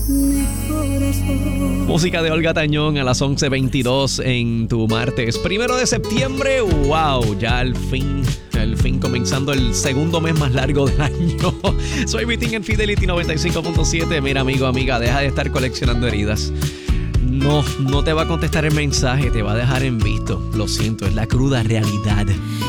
Música de Olga Tañón a las 11:22 en tu martes 1 de septiembre. ¡Wow! Ya al fin comenzando el segundo mes más largo del año. Soy Vitín en Fidelity 95.7. Mira, amigo, amiga, deja de estar coleccionando heridas. No te va a contestar el mensaje, te va a dejar en visto. Lo siento, es la cruda realidad.